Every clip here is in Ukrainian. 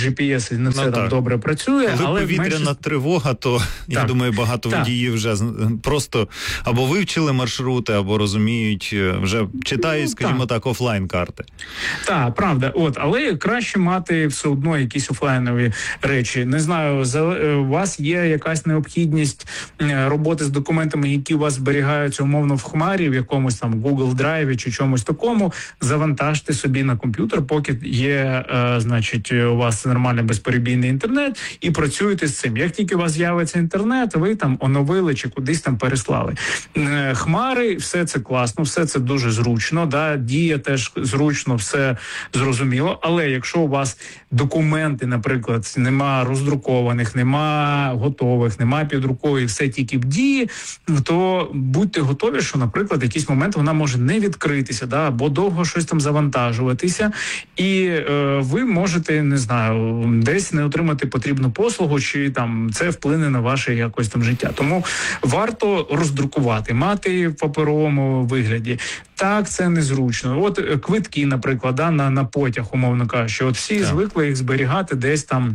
GPS, і не все там добре працює. Коли але повітряна тривога, то, я думаю, багато водіїв вже просто або вивчили маршрути, або розуміють, вже читають, скажімо так, офлайн-карти. Так, правда. Але краще мати все одно якісь офлайнові речі. Не знаю, у вас є якась необхідність роботи з документами, які у вас зберігаються умовно в хмарі, в якомусь там Google Drive чи чомусь такому, завантажте собі на комп'ютер, поки є, значить, у вас нормальний безперебійний інтернет, і працюєте з цим. Як тільки у вас з'явиться інтернет, ви там оновили чи кудись там переслали. Хмари, все це класно, все це дуже зручно, Дія теж зручно, все зрозуміло, але якщо у вас документи, наприклад, нема роздрукованих, нема готових, нема під рукою, все тільки в Дії, то будьте готові, що, наприклад, в якийсь момент вона може не відкритися, або довго щось там завантажуватися, і ви можете, не знаю, десь не отримати потрібну послугу, чи там це вплине на ваше якось там життя. Тому варто роздрукувати, мати в паперовому вигляді. Так, це незручно. От квитки, наприклад, на потяг, умовно кажучи, от всі звикли їх зберігати десь там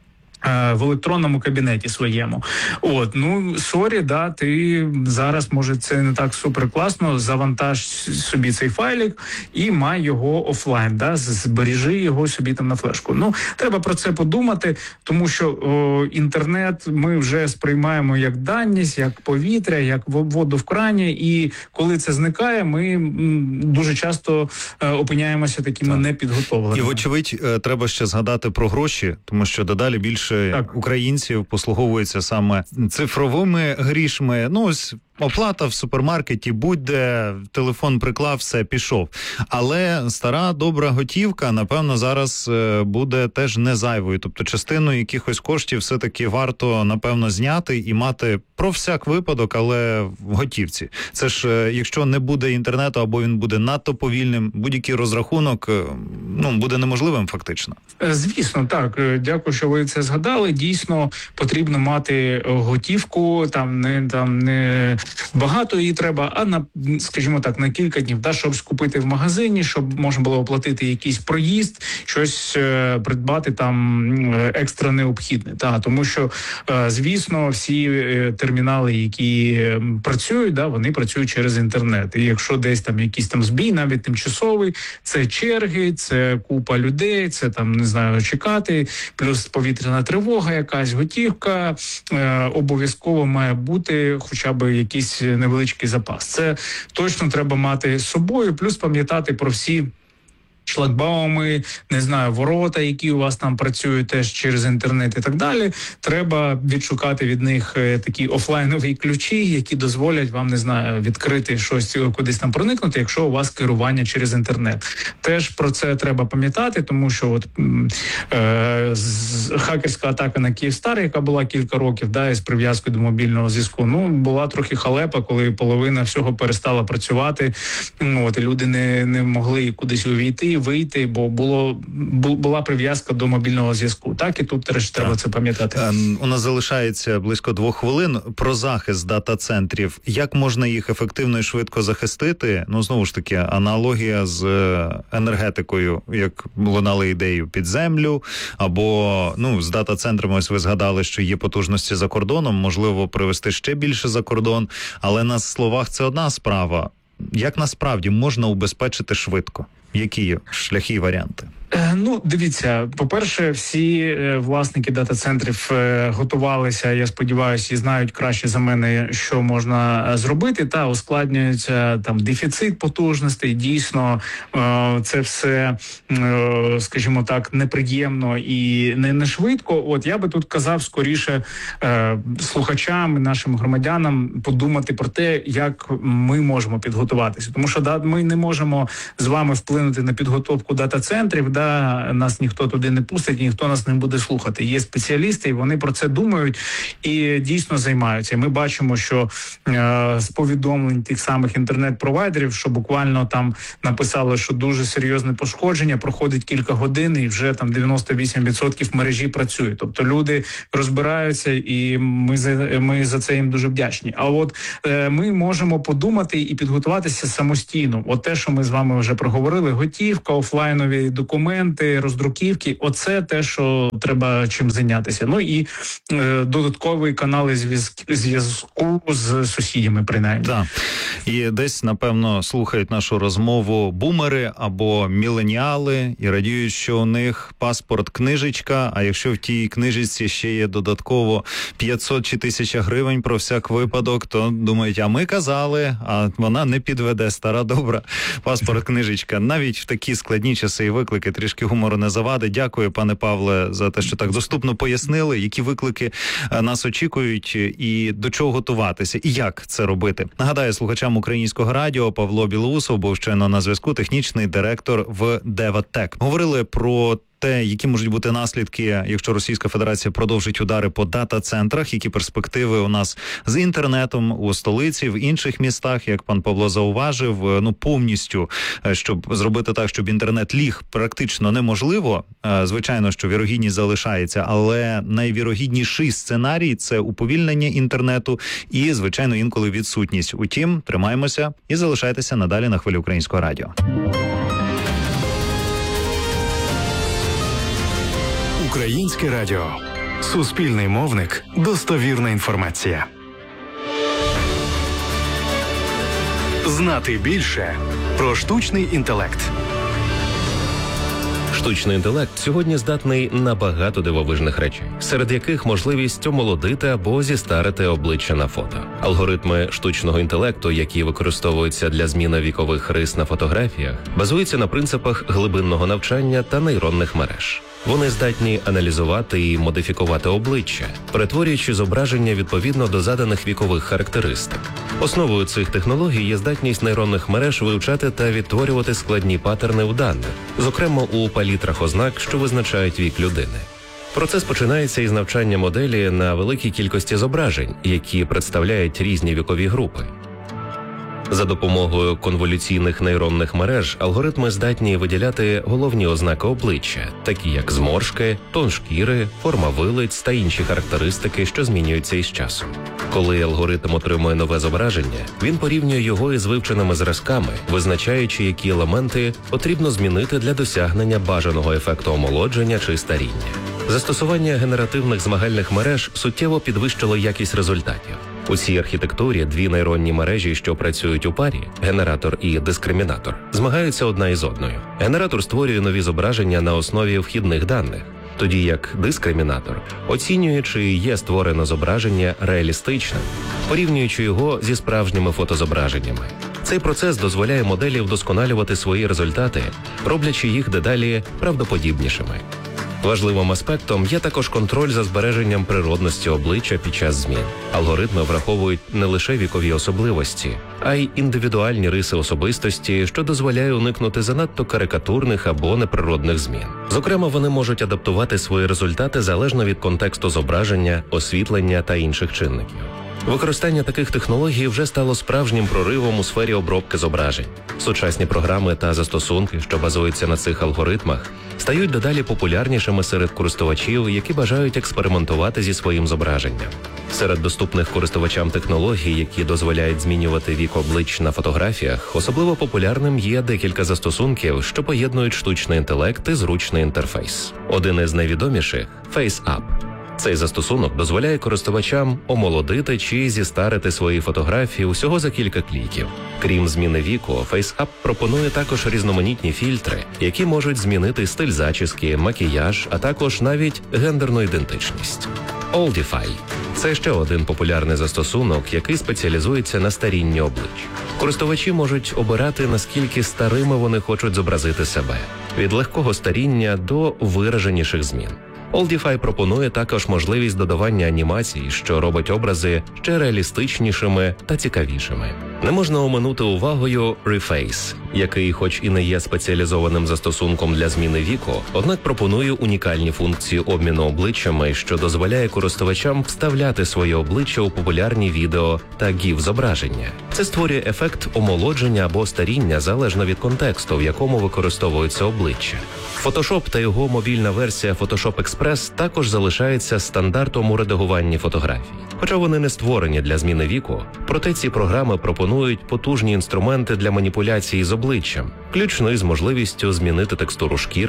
в електронному кабінеті своєму. Сорі, ти зараз, може, це не так супер класно, завантаж собі цей файлик і май його офлайн, збережи його собі там на флешку. Треба про це подумати, тому що інтернет ми вже сприймаємо як даність, як повітря, як воду в крані, і коли це зникає, ми дуже часто опиняємося такими непідготовленими. І, вочевидь, треба ще згадати про гроші, тому що дедалі більше українців послуговуються саме цифровими грішми. Ось оплата в супермаркеті, будь-де, телефон приклав, все, пішов. Але стара добра готівка, напевно, зараз буде теж не зайвою. Тобто частину якихось коштів все-таки варто, напевно, зняти і мати про всяк випадок, але в готівці. Це ж, якщо не буде інтернету або він буде надто повільним, будь-який розрахунок буде неможливим фактично. Звісно, так. Дякую, що ви це згадали. Дійсно, потрібно мати готівку, не багато її треба, а скажімо так, на кілька днів, щоб скупити в магазині, щоб можна було оплатити якийсь проїзд, щось придбати там екстра необхідне. Тому що, звісно, всі термінали, які працюють, вони працюють через інтернет. І якщо десь там якийсь там збій, навіть тимчасовий, це черги, це купа людей, це там, не знаю, чекати, плюс повітряна тривога якась, готівка, обов'язково має бути хоча б якийсь невеличкий запас. Це точно треба мати з собою, плюс пам'ятати про всі шлагбауми, не знаю, ворота, які у вас там працюють теж через інтернет і так далі. Треба відшукати від них такі офлайнові ключі, які дозволять вам, не знаю, відкрити щось, кудись там проникнути, якщо у вас керування через інтернет. Теж про це треба пам'ятати, тому що хакерська атака на Київстар, яка була кілька років, із прив'язкою до мобільного зв'язку, була трохи халепа, коли половина всього перестала працювати, і люди не могли кудись увійти, вийти, бо була прив'язка до мобільного зв'язку. І тут теж треба це пам'ятати. У нас залишається близько 2 хвилин. Про захист дата-центрів. Як можна їх ефективно і швидко захистити? Знову ж таки, аналогія з енергетикою, як лунали ідею під землю, або, з дата-центрами, ось ви згадали, що є потужності за кордоном, можливо, привезти ще більше за кордон, але на словах це одна справа. Як насправді можна убезпечити швидко? Які є шляхи і варіанти? Дивіться, по-перше, всі власники дата-центрів готувалися, я сподіваюся, і знають краще за мене, що можна зробити, ускладнюється там дефіцит потужностей, дійсно, це все, скажімо так, неприємно і не швидко. Я би тут казав скоріше слухачам, нашим громадянам подумати про те, як ми можемо підготуватися. Тому що ми не можемо з вами вплинути на підготовку дата-центрів, нас ніхто туди не пустить, ніхто нас не буде слухати. Є спеціалісти, і вони про це думають і дійсно займаються. І ми бачимо, що з повідомлень тих самих інтернет-провайдерів, що буквально там написали, що дуже серйозне пошкодження, проходить кілька годин і вже там 98% мережі працює. Тобто люди розбираються, і ми за це їм дуже вдячні. А ми можемо подумати і підготуватися самостійно. Те, що ми з вами вже проговорили, готівка, офлайнові документи, документи, роздруківки. Оце те, що треба чим зайнятися. Ну і додаткові канали зв'язку з сусідями, принаймні. Так. І десь, напевно, слухають нашу розмову бумери або міленіали і радіють, що у них паспорт, книжечка, а якщо в тій книжечці ще є додатково 500 чи 1000 гривень про всяк випадок, то думають, а ми казали, а вона не підведе, стара добра паспорт, книжечка. Навіть в такі складні часи і виклики трішки гумору не завадить. Дякую, пане Павле, за те, що так доступно пояснили, які виклики нас очікують і до чого готуватися, і як це робити. Нагадаю слухачам Українського радіо, Павло Білоусов був щойно на зв'язку, технічний директор в Деватек. Говорили про те, які можуть бути наслідки, якщо Російська Федерація продовжить удари по дата-центрах, які перспективи у нас з інтернетом у столиці, в інших містах, як пан Павло зауважив, повністю, щоб зробити так, щоб інтернет ліг, практично неможливо. Звичайно, що вірогідність залишається, але найвірогідніший сценарій – це уповільнення інтернету і, звичайно, інколи відсутність. Утім, тримаємося і залишайтеся надалі на хвилі Українського радіо. Українське радіо. Суспільний мовник. Достовірна інформація. Знати більше про штучний інтелект. Штучний інтелект сьогодні здатний на багато дивовижних речей, серед яких можливість омолодити або зістарити обличчя на фото. Алгоритми штучного інтелекту, які використовуються для зміни вікових рис на фотографіях, базуються на принципах глибинного навчання та нейронних мереж. Вони здатні аналізувати і модифікувати обличчя, перетворюючи зображення відповідно до заданих вікових характеристик. Основою цих технологій є здатність нейронних мереж вивчати та відтворювати складні паттерни у даних, зокрема у палітрах ознак, що визначають вік людини. Процес починається із навчання моделі на великій кількості зображень, які представляють різні вікові групи. За допомогою конволюційних нейронних мереж алгоритми здатні виділяти головні ознаки обличчя, такі як зморшки, тон шкіри, форма вилиць та інші характеристики, що змінюються із часом. Коли алгоритм отримує нове зображення, він порівнює його із вивченими зразками, визначаючи, які елементи потрібно змінити для досягнення бажаного ефекту омолодження чи старіння. Застосування генеративних змагальних мереж суттєво підвищило якість результатів. У цій архітектурі дві нейронні мережі, що працюють у парі, генератор і дискримінатор, змагаються одна із одною. Генератор створює нові зображення на основі вхідних даних, тоді як дискримінатор оцінює, чи є створене зображення реалістичним, порівнюючи його зі справжніми фотозображеннями. Цей процес дозволяє моделі вдосконалювати свої результати, роблячи їх дедалі правдоподібнішими. Важливим аспектом є також контроль за збереженням природності обличчя під час змін. Алгоритми враховують не лише вікові особливості, а й індивідуальні риси особистості, що дозволяє уникнути занадто карикатурних або неприродних змін. Зокрема, вони можуть адаптувати свої результати залежно від контексту зображення, освітлення та інших чинників. Використання таких технологій вже стало справжнім проривом у сфері обробки зображень. Сучасні програми та застосунки, що базуються на цих алгоритмах, стають дедалі популярнішими серед користувачів, які бажають експериментувати зі своїм зображенням. Серед доступних користувачам технологій, які дозволяють змінювати вік облич на фотографіях, особливо популярним є декілька застосунків, що поєднують штучний інтелект і зручний інтерфейс. Один із найвідоміших – FaceApp. Цей застосунок дозволяє користувачам омолодити чи зістарити свої фотографії усього за кілька кліків. Крім зміни віку, FaceApp пропонує також різноманітні фільтри, які можуть змінити стиль зачіски, макіяж, а також навіть гендерну ідентичність. Oldify – це ще один популярний застосунок, який спеціалізується на старінні облич. Користувачі можуть обирати, наскільки старими вони хочуть зобразити себе – від легкого старіння до вираженіших змін. Oldify пропонує також можливість додавання анімацій, що робить образи ще реалістичнішими та цікавішими. Не можна оминути увагою Reface, який хоч і не є спеціалізованим застосунком для зміни віку, однак пропонує унікальні функції обміну обличчями, що дозволяє користувачам вставляти своє обличчя у популярні відео та GIF-зображення. Це створює ефект омолодження або старіння залежно від контексту, в якому використовується обличчя. Photoshop та його мобільна версія Photoshop Express також залишається стандартом у редагуванні фотографій. Хоча вони не створені для зміни віку, проте ці програми пропонують потужні інструменти для маніпуляції з обличчям, включно із можливістю змінити текстуру шкіри,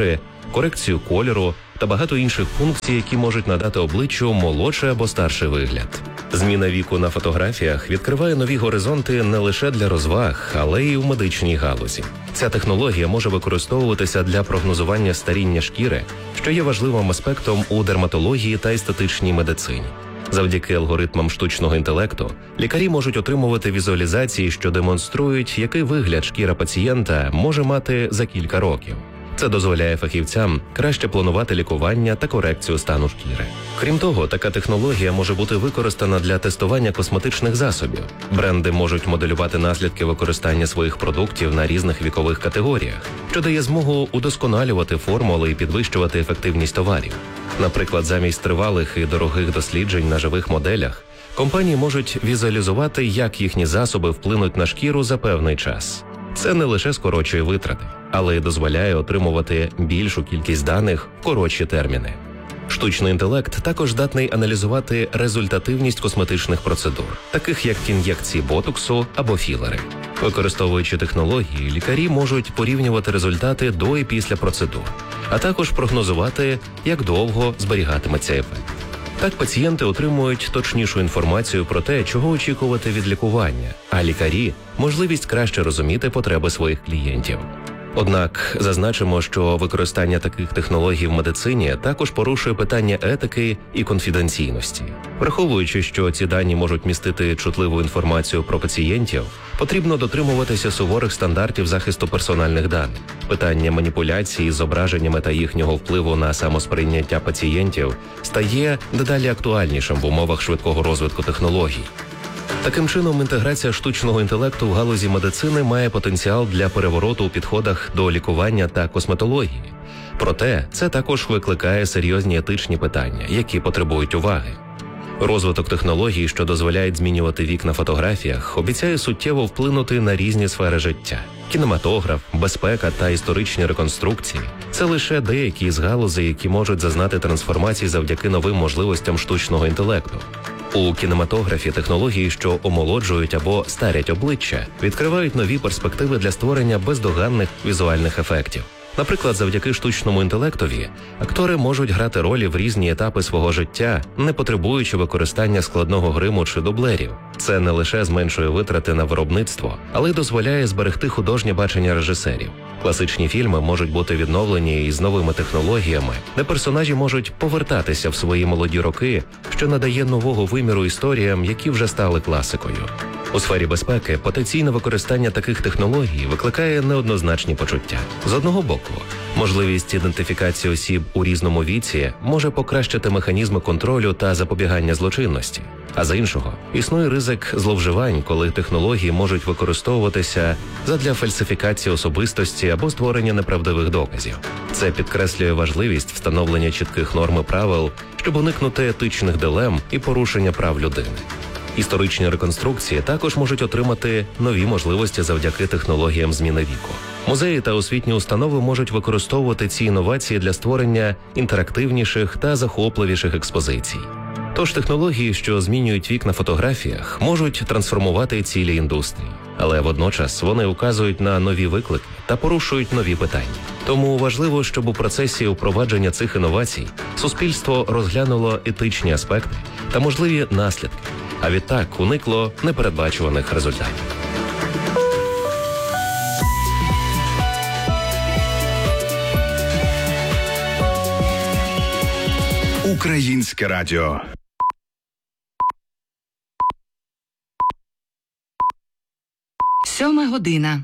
корекцію кольору та багато інших функцій, які можуть надати обличчю молодший або старший вигляд. Зміна віку на фотографіях відкриває нові горизонти не лише для розваг, але й у медичній галузі. Ця технологія може використовуватися для прогнозування старіння шкіри, що є важливим аспектом у дерматології та естетичній медицині. Завдяки алгоритмам штучного інтелекту лікарі можуть отримувати візуалізації, що демонструють, який вигляд шкіра пацієнта може мати за кілька років. Це дозволяє фахівцям краще планувати лікування та корекцію стану шкіри. Крім того, така технологія може бути використана для тестування косметичних засобів. Бренди можуть моделювати наслідки використання своїх продуктів на різних вікових категоріях, що дає змогу удосконалювати формули і підвищувати ефективність товарів. Наприклад, замість тривалих і дорогих досліджень на живих моделях, компанії можуть візуалізувати, як їхні засоби вплинуть на шкіру за певний час. Це не лише скорочує витрати, але й дозволяє отримувати більшу кількість даних в коротші терміни. Штучний інтелект також здатний аналізувати результативність косметичних процедур, таких як ін'єкції ботоксу або філери. Використовуючи технології, лікарі можуть порівнювати результати до і після процедур, а також прогнозувати, як довго зберігатиметься ефект. Так пацієнти отримують точнішу інформацію про те, чого очікувати від лікування, а лікарі – можливість краще розуміти потреби своїх клієнтів. Однак зазначимо, що використання таких технологій в медицині також порушує питання етики і конфіденційності. Враховуючи, що ці дані можуть містити чутливу інформацію про пацієнтів, потрібно дотримуватися суворих стандартів захисту персональних даних. Питання маніпуляції з зображеннями та їхнього впливу на самосприйняття пацієнтів стає дедалі актуальнішим в умовах швидкого розвитку технологій. Таким чином, інтеграція штучного інтелекту в галузі медицини має потенціал для перевороту у підходах до лікування та косметології. Проте, це також викликає серйозні етичні питання, які потребують уваги. Розвиток технологій, що дозволяють змінювати вік на фотографіях, обіцяє суттєво вплинути на різні сфери життя. Кінематограф, безпека та історичні реконструкції – це лише деякі з галузей, які можуть зазнати трансформації завдяки новим можливостям штучного інтелекту. У кінематографі технології, що омолоджують або старять обличчя, відкривають нові перспективи для створення бездоганних візуальних ефектів. Наприклад, завдяки штучному інтелектові актори можуть грати ролі в різні етапи свого життя, не потребуючи використання складного гриму чи дублерів. Це не лише зменшує витрати на виробництво, але й дозволяє зберегти художнє бачення режисерів. Класичні фільми можуть бути відновлені із новими технологіями, де персонажі можуть повертатися в свої молоді роки, що надає нового виміру історіям, які вже стали класикою. У сфері безпеки потенційне використання таких технологій викликає неоднозначні почуття. З одного боку, можливість ідентифікації осіб у різному віці може покращити механізми контролю та запобігання злочинності. А з іншого, існує ризик зловживань, коли технології можуть використовуватися задля фальсифікації особистості або створення неправдивих доказів. Це підкреслює важливість встановлення чітких норм і правил, щоб уникнути етичних дилем і порушення прав людини. Історичні реконструкції також можуть отримати нові можливості завдяки технологіям зміни віку. Музеї та освітні установи можуть використовувати ці інновації для створення інтерактивніших та захопливіших експозицій. Тож технології, що змінюють вік на фотографіях, можуть трансформувати цілі індустрії. Але водночас вони указують на нові виклики та порушують нові питання. Тому важливо, щоб у процесі впровадження цих інновацій суспільство розглянуло етичні аспекти та можливі наслідки, а відтак уникло непередбачуваних результатів. Українське радіо. Сьома година.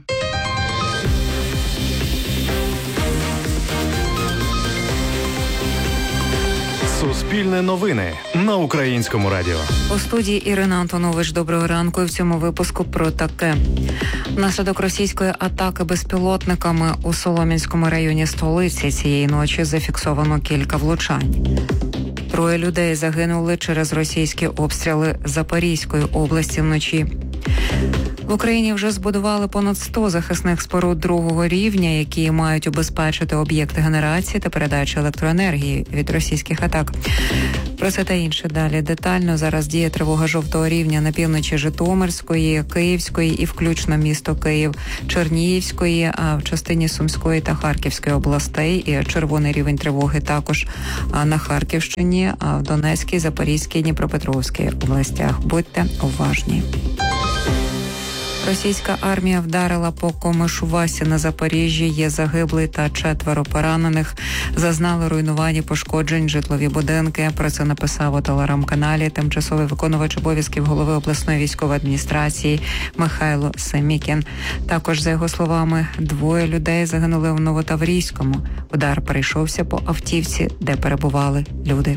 Суспільне новини на Українському радіо. У студії Ірина Антонович. Доброго ранку. І в цьому випуску про таке. Внаслідок російської атаки безпілотниками у Солом'янському районі столиці цієї ночі зафіксовано кілька влучань. 3 людей загинули через російські обстріли Запорізької області вночі. В Україні вже збудували понад 100 захисних споруд другого рівня, які мають убезпечити об'єкти генерації та передачі електроенергії від російських атак. Про це та інше далі детально. Зараз діє тривога жовтого рівня на півночі Житомирської, Київської і включно місто Київ, Чернігівської, а в частині Сумської та Харківської областей. І червоний рівень тривоги також на Харківщині, а в Донецькій, Запорізькій, Дніпропетровській областях. Будьте уважні. Російська армія вдарила по Комишувасі на Запоріжжі. Є загиблий та 4 поранених. Зазнали руйнувань і пошкоджень житлові будинки. Про це написав у телеграм-каналі тимчасовий виконувач обов'язків голови обласної військової адміністрації Михайло Семікін. Також, за його словами, 2 людей загинули в Новотаврійському. Удар перейшовся по автівці, де перебували люди.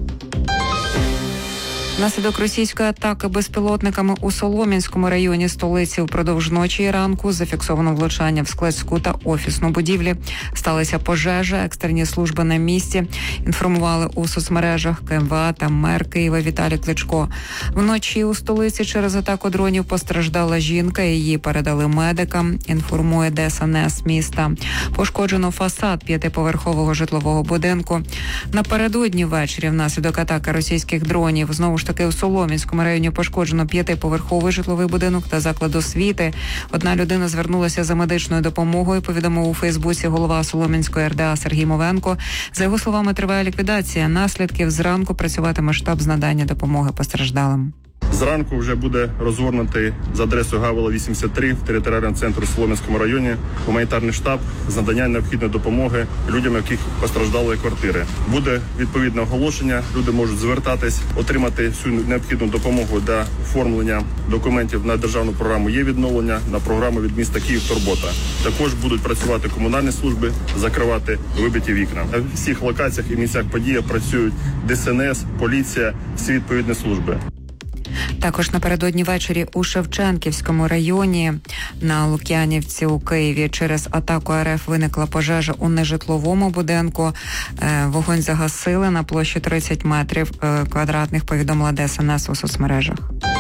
Внаслідок російської атаки безпілотниками у Солом'янському районі столиці впродовж ночі і ранку зафіксовано влучання в складську та офісну будівлі. Сталася пожежа, екстрені служби на місці. Інформували у соцмережах КМВА та мер Києва Віталій Кличко. Вночі у столиці через атаку дронів постраждала жінка, її передали медикам, інформує ДСНС міста. Пошкоджено фасад 5-поверхового житлового будинку. Напередодні ввечері внаслідок атаки російських дронів знову ж таки у Солом'янському районі пошкоджено 5-поверховий житловий будинок та заклад освіти. Одна людина звернулася за медичною допомогою, повідомив у Фейсбуці голова Солом'янської РДА Сергій Мовенко. За його словами, триває ліквідація наслідків. Зранку працюватиме штаб з надання допомоги постраждалим. Зранку вже буде розгорнутий за адресою Гавела 83 в територіальному центрі у Солом'янському районі гуманітарний штаб з надання необхідної допомоги людям, яких постраждали квартири. Буде відповідне оголошення, люди можуть звертатись, отримати всю необхідну допомогу для оформлення документів на державну програму «Є відновлення», на програму від міста Київ «Турбота». Також будуть працювати комунальні служби, закривати вибиті вікна. На всіх локаціях і місцях події працюють ДСНС, поліція, всі відповідні служби. Також напередодні ввечері у Шевченківському районі на Лук'янівці у Києві через атаку РФ виникла пожежа у нежитловому будинку. Вогонь загасили на площі 30 метрів квадратних, повідомила ДСНС у соцмережах.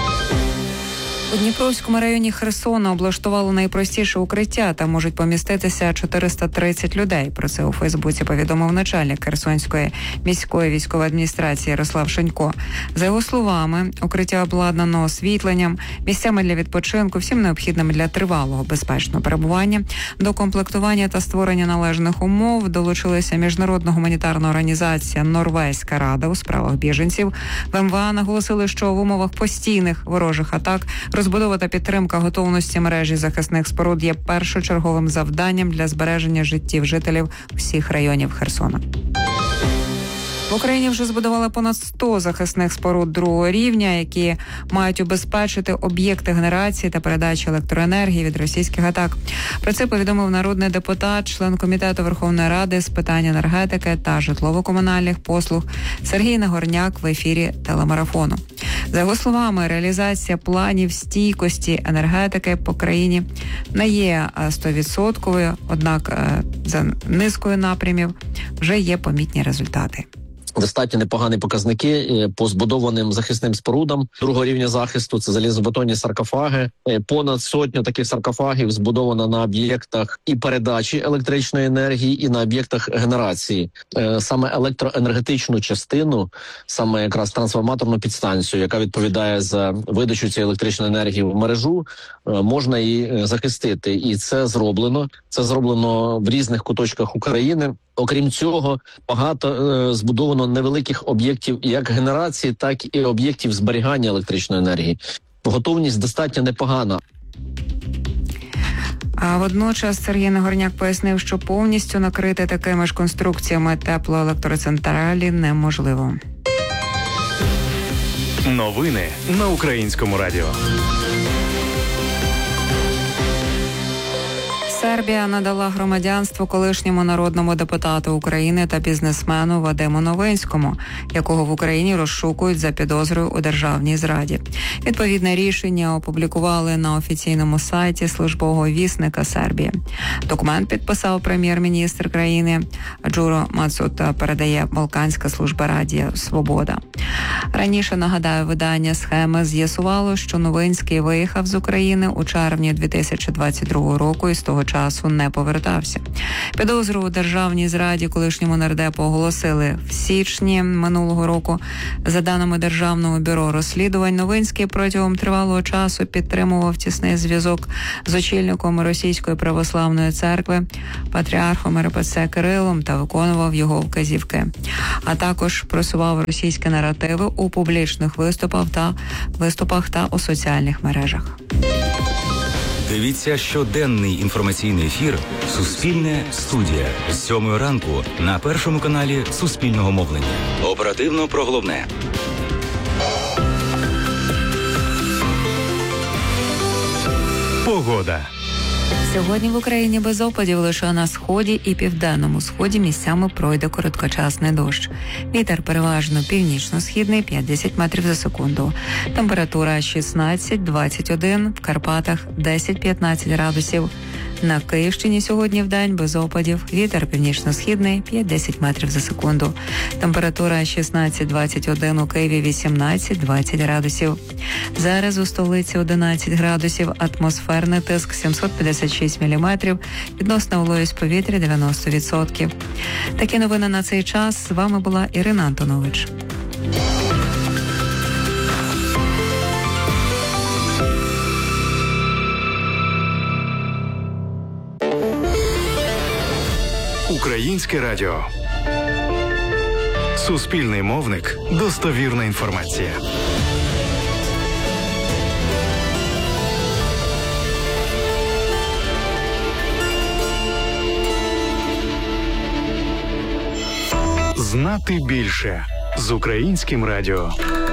У Дніпровському районі Херсона облаштували найпростіше укриття. Там можуть поміститися 430 людей. Про це у Фейсбуці повідомив начальник Херсонської міської військової адміністрації Ярослав Шенько. За його словами, укриття обладнано освітленням, місцями для відпочинку, всім необхідним для тривалого безпечного перебування. До комплектування та створення належних умов долучилася міжнародна гуманітарна організація «Норвезька рада» у справах біженців. В МВА наголосили, що в умовах постійних ворожих атак розбудова та підтримка готовності мережі захисних споруд є першочерговим завданням для збереження життів жителів всіх районів Херсона. В Україні вже збудували понад 100 захисних споруд другого рівня, які мають убезпечити об'єкти генерації та передачі електроенергії від російських атак. Про це повідомив народний депутат, член Комітету Верховної Ради з питань енергетики та житлово-комунальних послуг Сергій Нагорняк в ефірі телемарафону. За його словами, реалізація планів стійкості енергетики по країні не є 100%, однак за низкою напрямів вже є помітні результати. Достатньо непогані показники по збудованим захисним спорудам другого рівня захисту. Це залізобетонні саркофаги. Понад 100 таких саркофагів збудовано на об'єктах і передачі електричної енергії, і на об'єктах генерації. Саме електроенергетичну частину, саме якраз трансформаторну підстанцію, яка відповідає за видачу цієї електричної енергії в мережу, можна і захистити. І це зроблено. Це зроблено в різних куточках України. Окрім цього, багато збудовано невеликих об'єктів як генерації, так і об'єктів зберігання електричної енергії. Готовність достатньо непогана. А водночас Сергій Нагорняк пояснив, що повністю накрити такими ж конструкціями теплоелектроцентралі неможливо. Новини на Українському радіо. Сербія надала громадянство колишньому народному депутату України та бізнесмену Вадиму Новинському, якого в Україні розшукують за підозрою у державній зраді. Відповідне рішення опублікували на офіційному сайті службового вісника Сербії. Документ підписав прем'єр-міністр країни Джуро Мацута, передає Балканська служба Радіо Свобода. Раніше, нагадаю, видання «Схеми» з'ясувало, що Новинський виїхав з України у червні 2022 року і з того часу не повертався. Підозру у державній зраді колишньому нардепу оголосили в січні минулого року. За даними Державного бюро розслідувань, Новинський протягом тривалого часу підтримував тісний зв'язок з очільником Російської православної церкви, патріархом РПЦ Кирилом та виконував його вказівки. А також просував російські наративи у публічних виступах та у соціальних мережах. Дивіться щоденний інформаційний ефір «Суспільне студія» з 7 ранку на Першому каналі Суспільного мовлення. Оперативно про головне. Погода. Сьогодні в Україні без опадів, лише на сході і південному сході місцями пройде короткочасний дощ. Вітер переважно північно-східний 5-10 метрів за секунду. Температура 16-21, в Карпатах 10-15 градусів. На Київщині сьогодні вдень без опадів. Вітер північно-східний 5-10 метрів за секунду. Температура 16-21, у Києві 18-20 градусів. Зараз у столиці 11 градусів, атмосферний тиск 756 міліметрів, відносна вологість повітря 90%. Такі новини на цей час. З вами була Ірина Антонович. Українське радіо. Суспільний мовник. Достовірна інформація. Знати більше з Українським радіо.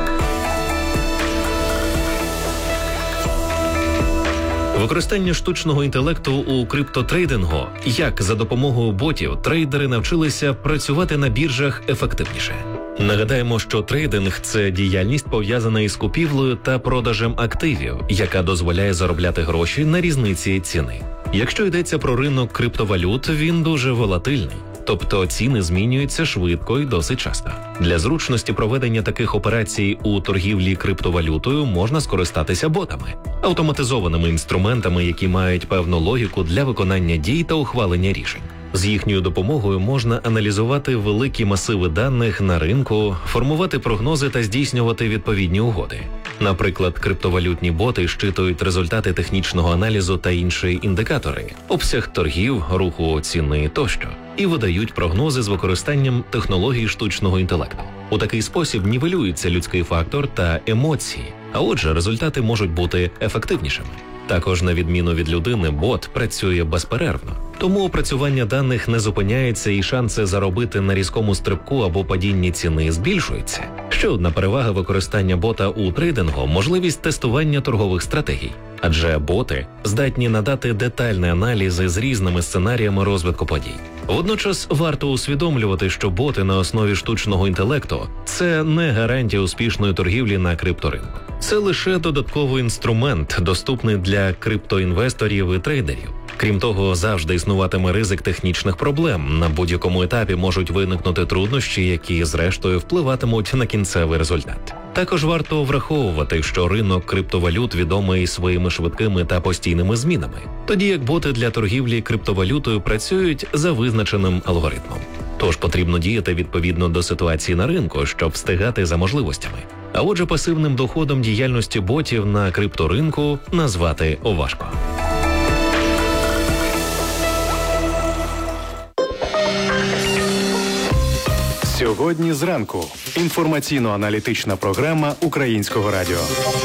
Використання штучного інтелекту у криптотрейдингу. Як за допомогою ботів трейдери навчилися працювати на біржах ефективніше. Нагадаємо, що трейдинг – це діяльність, пов'язана із купівлею та продажем активів, яка дозволяє заробляти гроші на різниці ціни. Якщо йдеться про ринок криптовалют, він дуже волатильний. Тобто ціни змінюються швидко і досить часто. Для зручності проведення таких операцій у торгівлі криптовалютою можна скористатися ботами – автоматизованими інструментами, які мають певну логіку для виконання дій та ухвалення рішень. З їхньою допомогою можна аналізувати великі масиви даних на ринку, формувати прогнози та здійснювати відповідні угоди. Наприклад, криптовалютні боти щитують результати технічного аналізу та інші індикатори, обсяг торгів, руху ціни тощо, і видають прогнози з використанням технологій штучного інтелекту. У такий спосіб нівелюється людський фактор та емоції, а отже, результати можуть бути ефективнішими. Також, на відміну від людини, бот працює безперервно. Тому опрацювання даних не зупиняється і шанси заробити на різкому стрибку або падінні ціни збільшуються. Ще одна перевага використання бота у трейдингу – можливість тестування торгових стратегій. Адже боти здатні надати детальні аналізи з різними сценаріями розвитку подій. Водночас варто усвідомлювати, що боти на основі штучного інтелекту – це не гарантія успішної торгівлі на крипторинку. Це лише додатковий інструмент, доступний для криптоінвесторів і трейдерів. Крім того, завжди існуватиме ризик технічних проблем. На будь-якому етапі можуть виникнути труднощі, які, зрештою, впливатимуть на кінцевий результат. Також варто враховувати, що ринок криптовалют відомий своїми швидкими та постійними змінами, тоді як боти для торгівлі криптовалютою працюють за визначеним алгоритмом. Тож потрібно діяти відповідно до ситуації на ринку, щоб встигати за можливостями. А отже, пасивним доходом діяльності ботів на крипторинку назвати важко. Сьогодні зранку. Інформаційно-аналітична програма Українського радіо.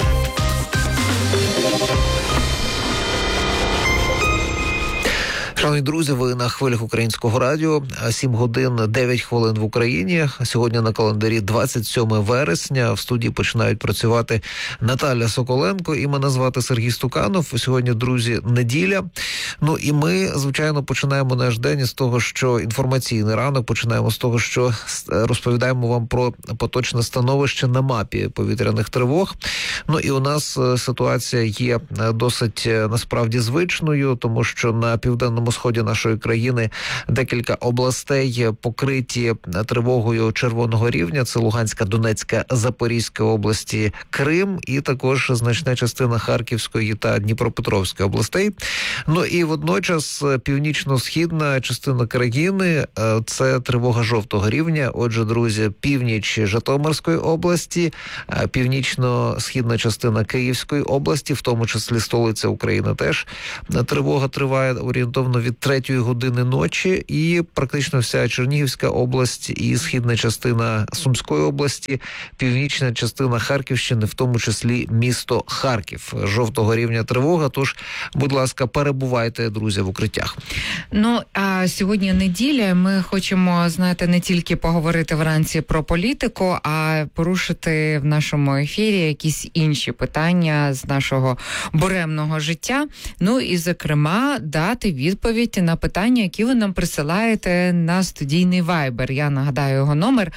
Шановні друзі, ви на хвилях Українського радіо. 7 годин 9 хвилин в Україні. Сьогодні на календарі 27 вересня. В студії починають працювати Наталя Соколенко і мене звати Сергій Стуканов. Сьогодні, друзі, неділя. Ну і ми, звичайно, починаємо наш день із того, що інформаційний ранок, починаємо з того, що розповідаємо вам про поточне становище на мапі повітряних тривог. Ну і у нас ситуація є досить, насправді, звичною, тому що на південному сході нашої країни декілька областей покриті тривогою червоного рівня. Це Луганська, Донецька, Запорізька області, Крим і також значна частина Харківської та Дніпропетровської областей. Ну і водночас північно-східна частина країни – це тривога жовтого рівня. Отже, друзі, північ Житомирської області, північно-східна частина Київської області, в тому числі столиця України теж. Тривога триває орієнтовно від 3-ї години ночі, і практично вся Чернігівська область і східна частина Сумської області, північна частина Харківщини, в тому числі місто Харків. Жовтого рівня тривога, тож, будь ласка, перебувайте, друзі, в укриттях. Ну, а сьогодні неділя, ми хочемо, знаєте, не тільки поговорити вранці про політику, а порушити в нашому ефірі якісь інші питання з нашого буремного життя. Ну і, зокрема, дати відповідь на питання, які ви нам присилаєте на студійний Viber. Я нагадаю його номер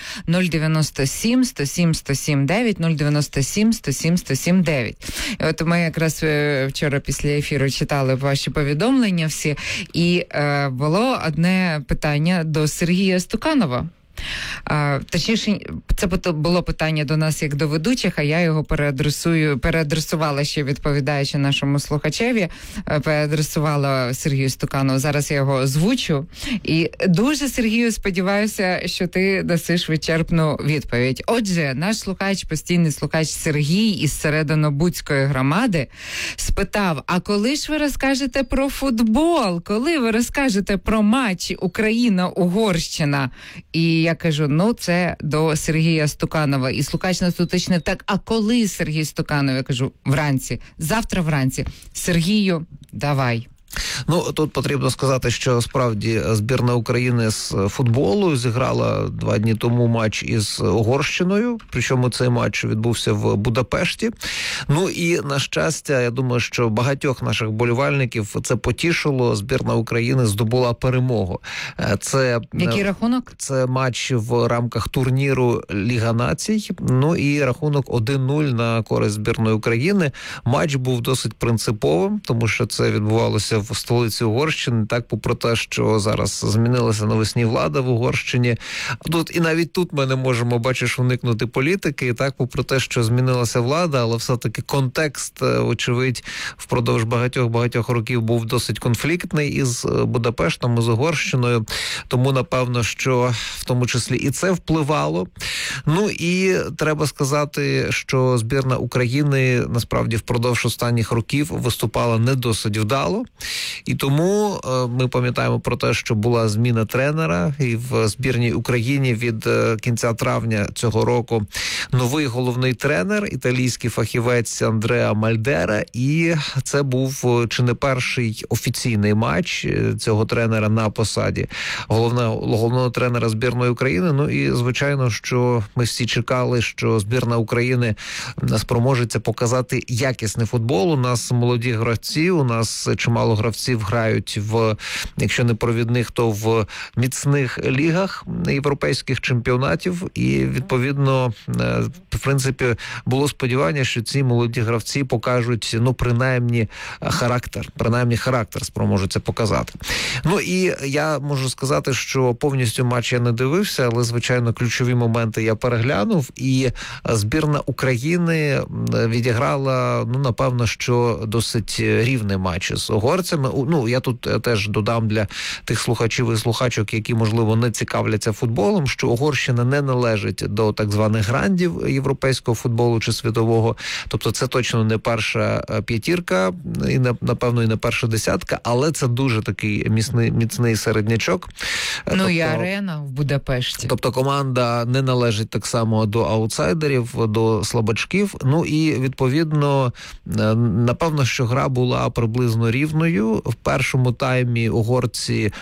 097 107 107 9, 097 107 107 9. І от ми якраз вчора після ефіру читали ваші повідомлення всі, і було одне питання до Сергія Стуканова. Точніше, це було питання до нас як до ведучих, а я його переадресувала ще, відповідаючи нашому слухачеві, переадресувала Сергію Стуканову. Зараз я його озвучу. І дуже, Сергію, сподіваюся, що ти дасиш вичерпну відповідь. Отже, наш слухач, постійний слухач Сергій із Серединобудської громади спитав, а коли ж ви розкажете про футбол? Коли ви розкажете про матч Україна-Угорщина? І я кажу, ну, це до Сергія Стуканова. І слухач нас уточнив, так, а коли Сергій Стуканов? Я кажу, вранці, завтра вранці. Сергію, давай. Ну, тут потрібно сказати, що справді збірна України з футболу зіграла 2 дні тому матч із Угорщиною, причому цей матч відбувся в Будапешті. Ну і, на щастя, я думаю, що багатьох наших вболівальників це потішило. Збірна України здобула перемогу. Який рахунок? Це матч в рамках турніру Ліга Націй. Ну і рахунок 1-0 на користь збірної України. Матч був досить принциповим, тому що це відбувалося в столиці Угорщини, так, попри те, що зараз змінилася навесні влада в Угорщині. Тут і навіть тут ми не можемо, бачиш, уникнути політики, так, попри те, що змінилася влада, але все-таки контекст, очевидь, впродовж багатьох років був досить конфліктний із Будапештом, із Угорщиною, тому, напевно, що в тому числі і це впливало. Ну і треба сказати, що збірна України насправді впродовж останніх років виступала не досить вдало. І тому ми пам'ятаємо про те, що була зміна тренера, і в збірній Україні від кінця травня цього року новий головний тренер, італійський фахівець Андреа Мальдера, і це був чи не перший офіційний матч цього тренера на посаді головного тренера збірної України. Ну і, звичайно, що ми всі чекали, що збірна України спроможеться показати якісний футбол. У нас молоді гравці, у нас чимало гравців грають в, якщо не провідних, то в міцних лігах європейських чемпіонатів. І, відповідно, в принципі, було сподівання, що ці молоді гравці покажуть, ну, принаймні характер спроможуться показати. Ну, і я можу сказати, що повністю матч я не дивився, але, звичайно, ключові моменти я переглянув, і збірна України відіграла, ну, напевно, що досить рівний матч з угорцями. Ну, я тут теж додам для тих слухачів і слухачок, які, можливо, не цікавляться футболом, що Угорщина не належить до так званих грандів європейського футболу чи світового. Тобто це точно не перша п'ятірка, і, напевно, і не перша десятка, але це дуже такий міцний середнячок. Ну, тобто, і арена в Будапешті. Тобто команда не належить так само до аутсайдерів, до слабачків. Ну і, відповідно, напевно, що гра була приблизно рівною. В першому таймі угорці,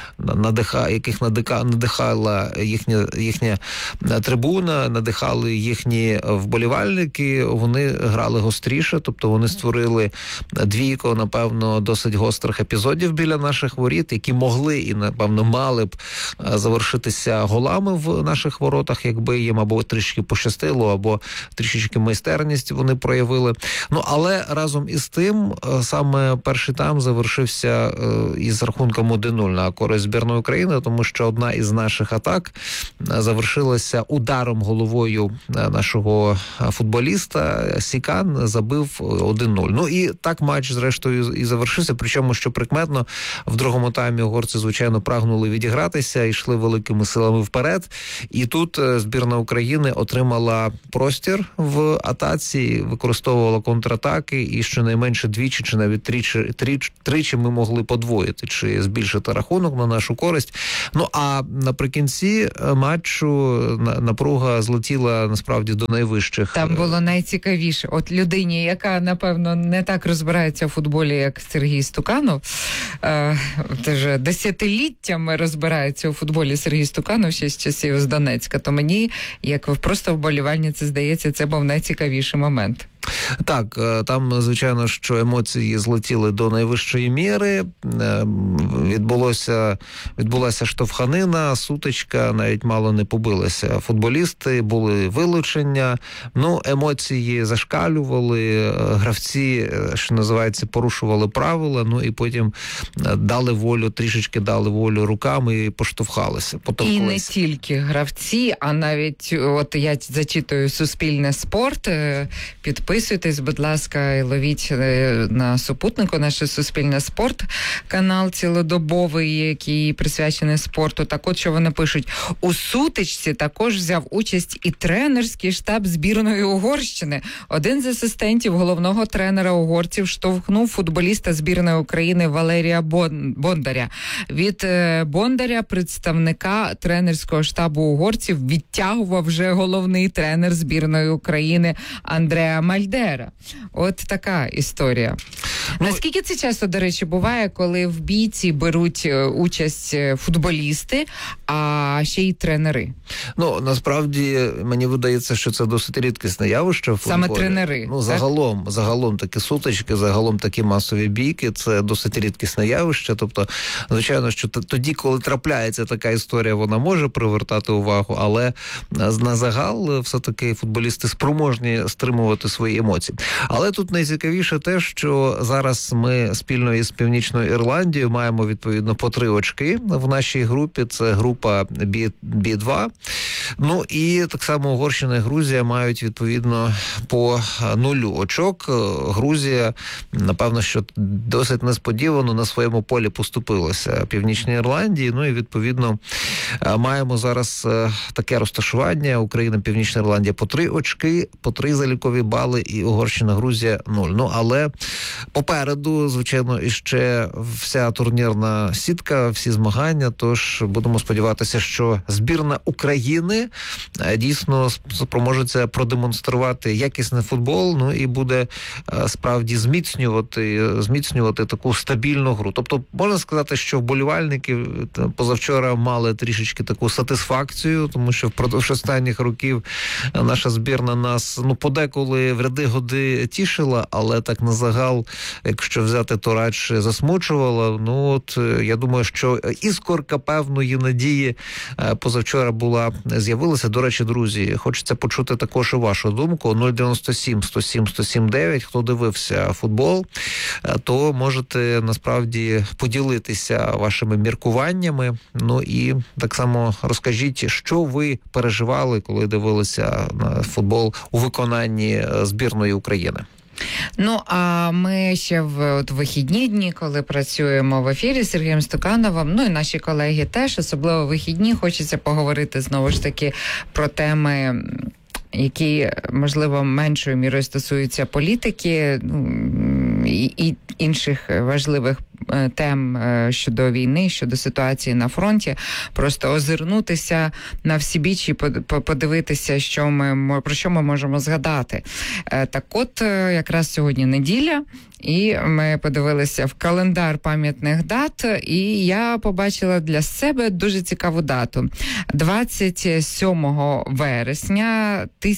яких надихала їхня трибуна, надихали їхні вболівальники, вони грали гостріше, тобто вони створили двійко, напевно, досить гострих епізодів біля наших воріт, які могли і, напевно, мали б завершитися голами в наших воротах, якби їм або трішки пощастило, або трішечки майстерність вони проявили. Ну, але разом із тим, саме перший тайм завершився із рахунком 1-0 на користь збірної України, тому що одна із наших атак завершилася ударом головою нашого футболіста. Сікан забив 1-0. Ну і так матч, зрештою, і завершився. Причому, що прикметно, в другому таймі угорці, звичайно, прагнули відігратися, йшли великими силами вперед. І тут збірна України отримала простір в атаці, використовувала контратаки, і щонайменше двічі, чи навіть тричі ми могли подвоїти, чи збільшити рахунок на нашу користь. Ну, а наприкінці матчу напруга злетіла, насправді, до найвищих. Там було найцікавіше. От людині, яка, напевно, не так розбирається в футболі, як Сергій Стуканов, теж десятиліттями розбирається у футболі Сергій Стуканов ще з часів з Донецька, то мені, як просто вболівальниці, здається, це був найцікавіший момент. Так, там, звичайно, що емоції злетіли до найвищої міри, відбулася штовханина, сутичка, навіть мало не побилися футболісти, були вилучення, ну, емоції зашкалювали, гравці, що називається, порушували правила, ну, і потім трішечки дали волю руками і поштовхалися, потовклися. І не тільки гравці, а навіть, от я зачитую Суспільне спорт, підписуйтесь, будь ласка, і ловіть на супутнику наш Суспільне спорт, канал цілодобовий, який присвячений спорту. Так от, що вони пишуть. У сутичці також взяв участь і тренерський штаб збірної Угорщини. Один з асистентів головного тренера угорців штовхнув футболіста збірної України Валерія Бондаря. Від Бондаря, представника тренерського штабу угорців, відтягував вже головний тренер збірної України Андреа Мальдера. От така історія. Наскільки це часто, до речі, буває, коли в бійці беруть участь футболісти, а ще й тренери? Ну, насправді, мені видається, що це досить рідкісне явище в футболі. Саме тренери. Ну, загалом такі сутички, загалом такі масові бійки, це досить рідкісне явище. Тобто, звичайно, що тоді, коли трапляється така історія, вона може привертати увагу, але на загал все-таки футболісти спроможні стримувати свої емоції. Але тут найцікавіше те, що зараз ми спільно із Північною Ірландією маємо, відповідно, по 3 очки в нашій групі. Це група B2. Ну і так само Угорщина і Грузія мають, відповідно, по 0 очок. Грузія, напевно, що досить несподівано на своєму полі поступилася Північній Ірландії. Ну і, відповідно, маємо зараз таке розташування. Україна, Північна Ірландія по 3 очки, по 3 залікові бали, і Угорщина, Грузія 0. Ну, але попереду, звичайно, іще вся турнірна сітка, всі змагання, тож будемо сподіватися, що збірна України дійсно спроможеться якісний футбол, ну і буде справді зміцнювати таку стабільну гру. Тобто, можна сказати, що вболівальники позавчора мали трішечки таку сатисфакцію, тому що впродовж останніх років наша збірна нас, подеколи в ряди-годи тішила, але так на загал, якщо взяти, то радше засмучувала. Я думаю, що іскорка певної надії позавчора з'явилася. До речі, друзі, хочеться почути також і вашу думку. 097 107 107 9. Хто дивився футбол, то можете насправді поділитися вашими міркуваннями. Ну і так само розкажіть, що ви переживали, коли дивилися на футбол у виконанні збірної України. Ну, а ми ще в вихідні дні, коли працюємо в ефірі з Сергієм Стукановим, і наші колеги теж, особливо вихідні, хочеться поговорити знову ж таки про теми, які, можливо, меншою мірою стосуються політики і інших важливих тем щодо війни, щодо ситуації на фронті, просто озирнутися на всі біч і подивитися, про що ми можемо згадати. Так от, якраз сьогодні неділя, і ми подивилися в календар пам'ятних дат, і я побачила для себе дуже цікаву дату. 27 вересня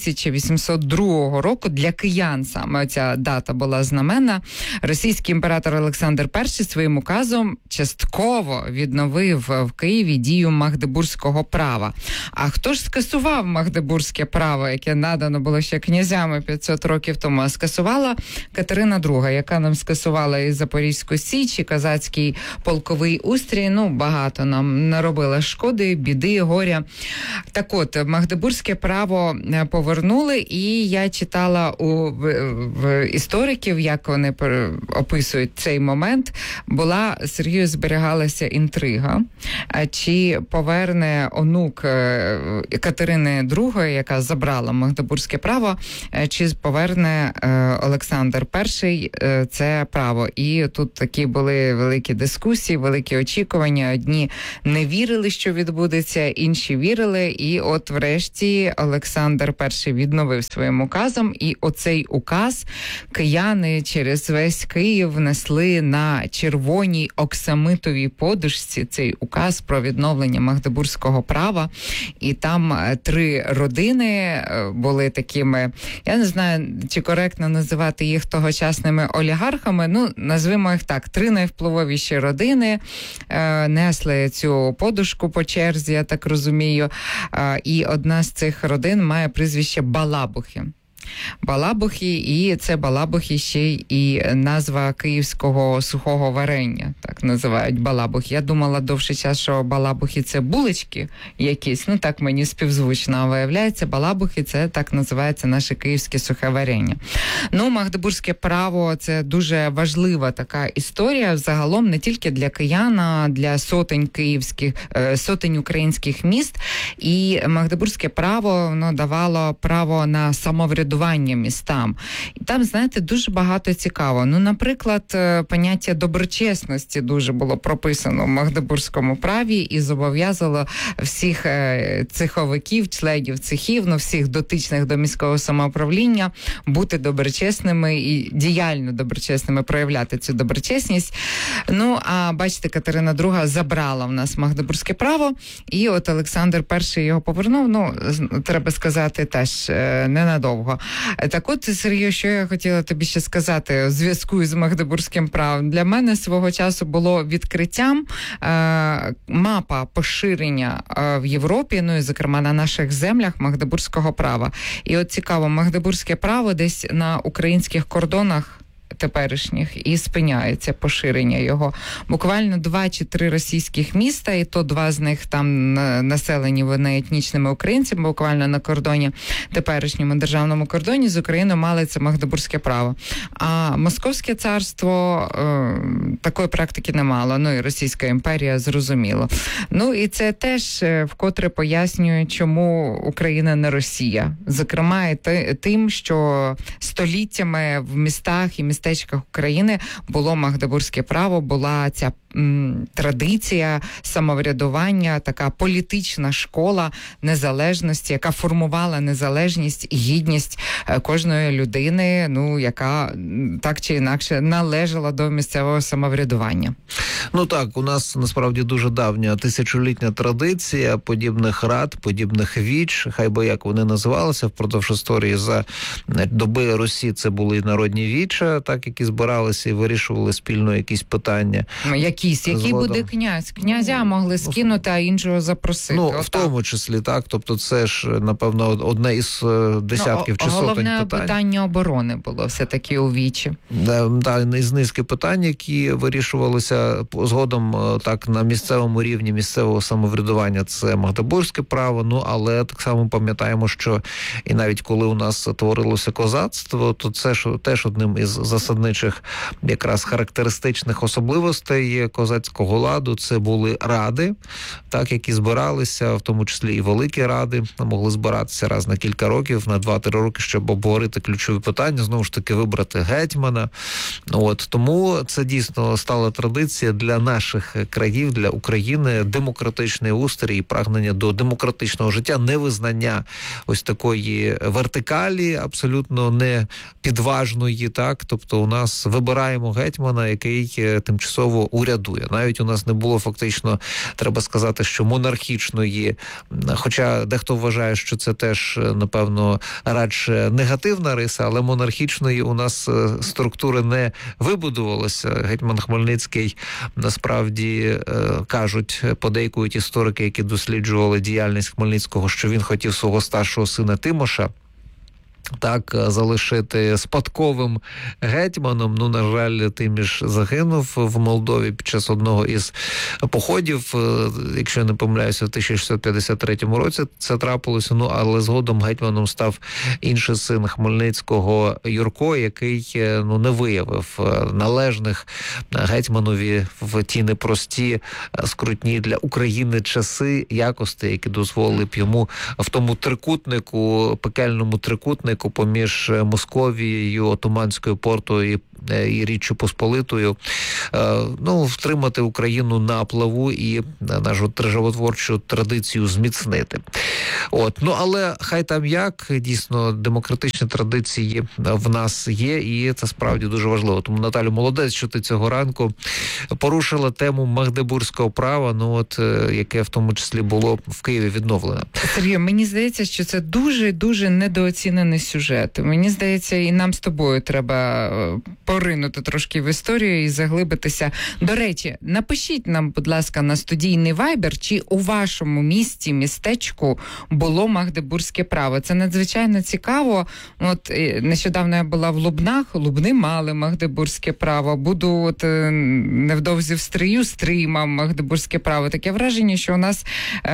1802 року для киян саме ця дата була знаменна. Російський імператор Олександр І своїм указом частково відновив в Києві дію Магдебурзького права. А хто ж скасував Магдебурзьке право, яке надано було ще князями 500 років тому? А скасувала Катерина II, яка нам скасувала і Запорізьку Січ, і Козацький полковий устрій. Багато нам наробила шкоди, біди, горя. Так от, Магдебурзьке право повернули, і я читала в істориків, як вони описують цей момент, Сергію зберігалася інтрига, чи поверне онук Катерини II, яка забрала Магдебурзьке право, чи поверне Олександр І це право. І тут такі були великі дискусії, великі очікування. Одні не вірили, що відбудеться, інші вірили. І от врешті Олександр І відновив своїм указом. І оцей указ кияни через весь Київ несли на червоній оксамитовій подушці цей указ про відновлення Магдебурзького права. І там 3 родини були такими, я не знаю, чи коректно називати їх тогочасними олігархами, назвемо їх так, 3 найвпливовіші родини несли цю подушку по черзі, я так розумію, і одна з цих родин має прізвище Балабухи. Балабухи, і це Балабухи ще і назва київського сухого варення, так називають Балабухи. Я думала довший час, що Балабухи це булочки якісь, так мені співзвучно, а виявляється, Балабухи це так називається наше київське сухе варення. Магдебурзьке право – це дуже важлива така історія, загалом не тільки для киян, а для сотень українських міст, і Магдебурзьке право, воно давало право на самоврядування містам. І там, знаєте, дуже багато цікаво. Наприклад, поняття доброчесності дуже було прописано в Магдебурзькому праві і зобов'язало всіх цеховиків, членів цехів, всіх дотичних до міського самоуправління бути доброчесними і діяльно доброчесними, проявляти цю доброчесність. А бачите, Катерина II забрала в нас Магдебурзьке право, і от Олександр І його повернув, треба сказати, теж ненадовго. Так от, Сергію, що я хотіла тобі ще сказати у зв'язку з Магдебурзьким правом. Для мене свого часу було відкриттям мапа поширення в Європі, і, зокрема, на наших землях Магдебурзького права. І от цікаво, Магдебурзьке право десь на українських кордонах теперішніх і спиняється поширення його. Буквально 2 чи 3 російських міста, і то 2 з них там населені вони етнічними українцями, буквально на кордоні, теперішньому державному кордоні з Україною мали це Магдебурзьке право. А Московське царство такої практики не мало, і Російська імперія, зрозуміло. І це теж вкотре пояснює, чому Україна не Росія. Зокрема, і тим, що століттями в містах і містечках України було Магдебурзьке право, була ця традиція самоврядування, така політична школа незалежності, яка формувала незалежність і гідність кожної людини, яка так чи інакше належала до місцевого самоврядування. Так, у нас насправді дуже давня тисячолітня традиція подібних рад, подібних віч, хай би як вони називалися впродовж історії. За доби Русі це були народні віча, так, які збиралися і вирішували спільно якісь питання. Який буде князь? Князя могли скинути, а іншого запросити. В тому числі, так. Тобто це ж, напевно, одне із десятків чи сотень питань. Головне питання оборони було все-таки у вічі. Із низки питань, які вирішувалися згодом так на місцевому рівні місцевого самоврядування. Це Магдебурзьке право, але так само пам'ятаємо, що і навіть коли у нас творилося козацтво, то це ж теж одним із засадничих якраз характеристичних особливостей козацького ладу це були ради, так, які збиралися, в тому числі і великі ради, могли збиратися раз на кілька років, на 2-3 роки, щоб обговорити ключові питання, знову ж таки вибрати гетьмана. Тому це дійсно стала традиція для наших країв, для України, демократичний устрій і прагнення до демократичного життя, невизнання ось такої вертикалі, абсолютно не підважної, так, тобто у нас вибираємо гетьмана, який тимчасово урядує. Навіть у нас не було фактично, треба сказати, що монархічної, хоча дехто вважає, що це теж, напевно, радше негативна риса, але монархічної у нас структури не вибудувалося. Гетьман Хмельницький, насправді, кажуть, подейкують історики, які досліджували діяльність Хмельницького, що він хотів свого старшого сина Тимоша так залишити спадковим гетьманом. На жаль, Тиміш загинув в Молдові під час одного із походів, якщо я не помиляюся, в 1653 році це трапилося, але згодом гетьманом став інший син Хмельницького Юрко, який не виявив належних гетьманові в ті непрості, скрутні для України часи якості, які дозволили б йому в тому трикутнику, пекельному трикутнику поміж Московією, Отоманською Портою і Річчю Посполитою, втримати Україну на плаву і нашу державотворчу традицію зміцнити. Але хай там як, дійсно, демократичні традиції в нас є, і це справді дуже важливо. Тому, Наталю, молодець, що ти цього ранку порушила тему магдебурзького права, яке в тому числі було в Києві відновлено. Сергій, мені здається, що це дуже-дуже недооцінений сюжет. Мені здається, і нам з тобою треба поринути трошки в історію і заглибитися. До речі, напишіть нам, будь ласка, на студійний вайбер, чи у вашому місті, містечку було магдебурзьке право. Це надзвичайно цікаво. Нещодавно я була в Лубнах, Лубни мали магдебурзьке право. Буду невдовзі в Стрию, Стрий мав магдебурзьке право. Таке враження, що у нас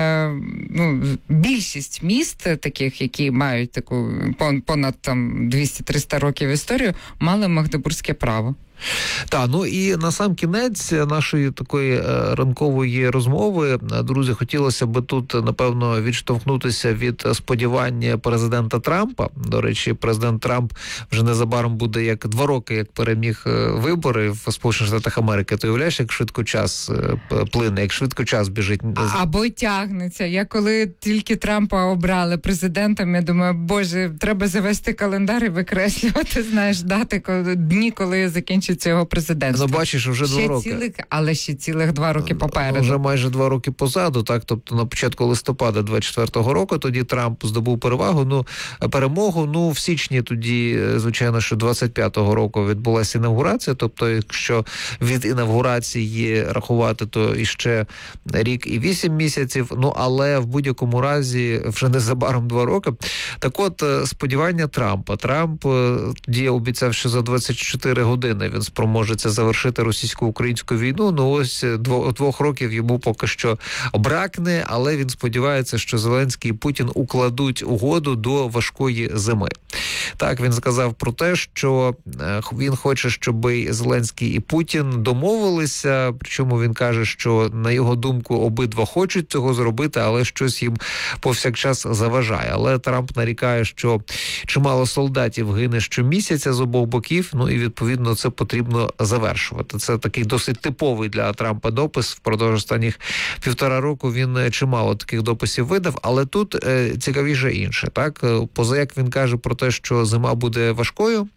більшість міст таких, які мають таку понад 200-300 років історію, мали магдебурзьке право. Так, і на сам кінець нашої такої ранкової розмови, друзі, хотілося б тут, напевно, відштовхнутися від сподівань президента Трампа. До речі, президент Трамп вже незабаром буде 2 роки, як переміг вибори в Сполучених Штатах Америки. Ти уявляєш, як швидко час плине, як швидко час біжить. Або й тягнеться. Я коли тільки Трампа обрали президентом, я думаю, боже, треба завести календар і викреслювати, дати, дні, коли закінчиться його президентство. Бачиш, вже 2 роки. Але ще цілих 2 роки попереду. Вже майже 2 роки позаду, так? Тобто на початку листопада 24-го року тоді Трамп здобув перемогу. В січні тоді, звичайно, що 25-го року відбулася інавгурація, тобто якщо від інавгурації рахувати, то іще рік і 8 місяців, але в будь-якому разі вже незабаром 2 роки. Так от, сподівання Трампа. Трамп тоді обіцяв, що за 24 години він спроможеться завершити російсько-українську війну. Ось 2 років йому поки що бракне, але він сподівається, що Зеленський і Путін укладуть угоду до важкої зими. Так, він сказав про те, що він хоче, щоб Зеленський і Путін домовилися, причому він каже, що, на його думку, обидва хочуть цього зробити, але щось їм повсякчас заважає. Але Трамп нарікає, що чимало солдатів гине щомісяця з обох боків, і, відповідно, це потрібно завершувати. Це такий досить типовий для Трампа допис. Впродовж останніх 1,5 року він чимало таких дописів видав, але тут цікавіше інше. Так, позаяк він каже про те, що зима буде важкою.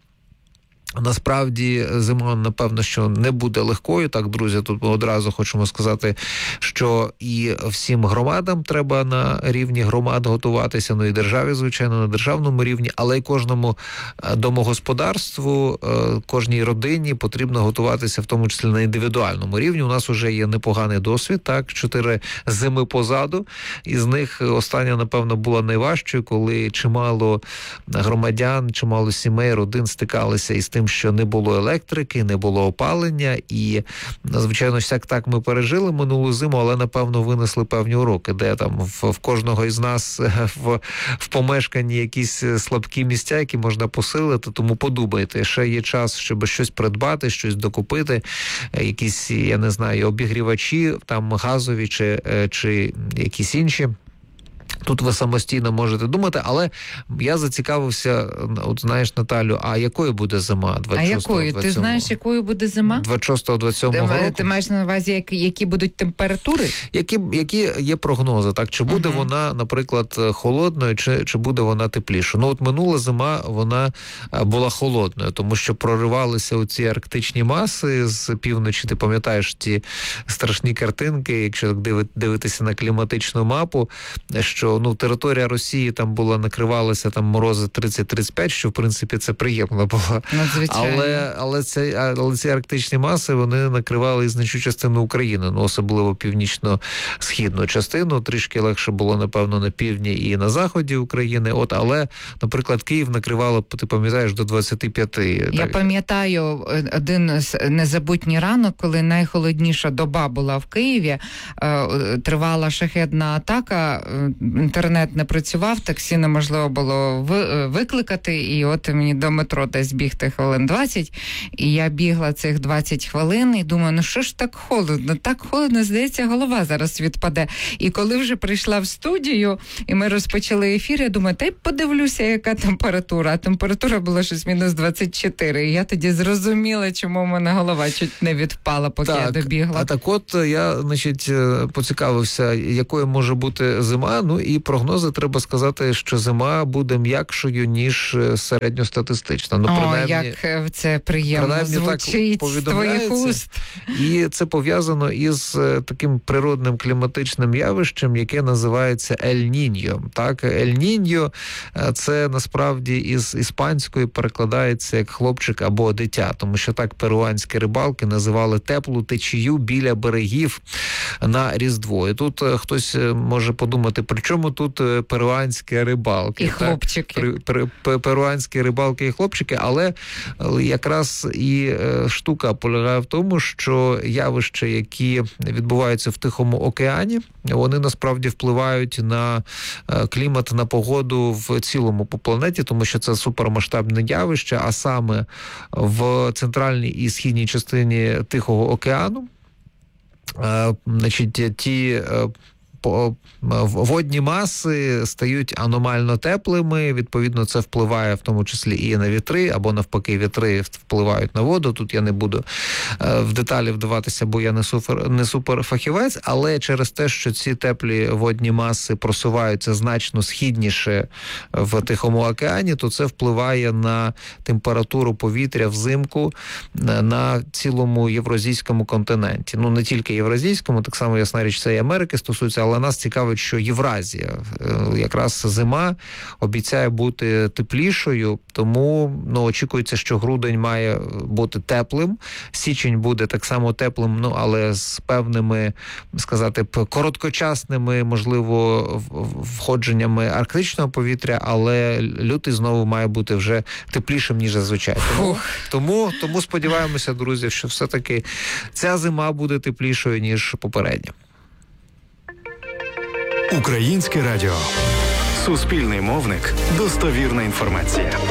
Насправді, зима, напевно, що не буде легкою. Так, друзі, тут ми одразу хочемо сказати, що і всім громадам треба на рівні громад готуватися, і державі, звичайно, на державному рівні, але й кожному домогосподарству, кожній родині потрібно готуватися, в тому числі на індивідуальному рівні. У нас вже є непоганий досвід, так, 4 зими позаду, із них остання, напевно, була найважчою, коли чимало громадян, чимало сімей, родин стикалися із тим, тим, що не було електрики, не було опалення, і, звичайно, так ми пережили минулу зиму, але, напевно, винесли певні уроки, де там в кожного із нас в помешканні якісь слабкі місця, які можна посилити, тому подумайте, ще є час, щоб щось придбати, щось докупити, якісь, я не знаю, обігрівачі, там газові чи якісь інші. Тут ви самостійно можете думати, але я зацікавився, от знаєш, Наталю, а якою буде зима 26-го? А якою? Ти знаєш, якою буде зима? 26-27 року. Ти маєш на увазі, які будуть температури? Які є прогнози, так? Чи буде вона, наприклад, холодною, чи буде вона теплішою? Ну, от минула зима, вона була холодною, тому що проривалися оці арктичні маси з півночі. Ти пам'ятаєш ті страшні картинки, якщо дивитися на кліматичну мапу, що територія Росії там була, накривалася там морози 30-35, що в принципі це приємно було. Але ці арктичні маси, вони накривали і значну частину України, особливо північно-східну частину. Трішки легше було, напевно, на півдні і на заході України. Але, наприклад, Київ накривало, ти пам'ятаєш, до 25. Я пам'ятаю один незабутній ранок, коли найхолодніша доба була в Києві, тривала шахедна атака, інтернет не працював, таксі неможливо було викликати, і от мені до метро десь бігти хвилин 20, і я бігла цих 20 хвилин, і думаю, що ж так холодно, здається, голова зараз відпаде. І коли вже прийшла в студію, і ми розпочали ефір, я думаю, та й подивлюся, яка температура. А температура була щось мінус 24, і я тоді зрозуміла, чому в мене голова чуть не відпала, поки я добігла. А так от, я, поцікавився, якою може бути зима, і прогнози, треба сказати, що зима буде м'якшою, ніж середньостатистична. Як це приємно звучить з твоїх уст. І це пов'язано із таким природним кліматичним явищем, яке називається Ель-Ніньо. Так, Ель-Ніньо – це насправді із іспанської перекладається як хлопчик або дитя, тому що так перуанські рибалки називали теплу течію біля берегів на Різдво. І тут хтось може подумати, при чому тут перуанські рибалки? І хлопчики. Перуанські рибалки і хлопчики, але якраз і штука полягає в тому, що явища, які відбуваються в Тихому океані, вони насправді впливають на клімат, на погоду в цілому по планеті, тому що це супермасштабне явище, а саме в центральній і східній частині Тихого океану, ті водні маси стають аномально теплими, відповідно це впливає в тому числі і на вітри, або навпаки вітри впливають на воду. Тут я не буду в деталі вдаватися, бо я не суперфахівець, але через те, що ці теплі водні маси просуваються значно східніше в Тихому океані, то це впливає на температуру повітря взимку на цілому євразійському континенті. Не тільки євразійському, так само, ясна річ, це і Америки стосується, але нас цікавить, що Євразія, якраз зима обіцяє бути теплішою, тому очікується, що грудень має бути теплим, січень буде так само теплим, але з певними, сказати, короткочасними, можливо, входженнями арктичного повітря, але лютий знову має бути вже теплішим, ніж зазвичай. Тому сподіваємося, друзі, що все-таки ця зима буде теплішою, ніж попередня. Українське радіо. Суспільний мовник. Достовірна інформація.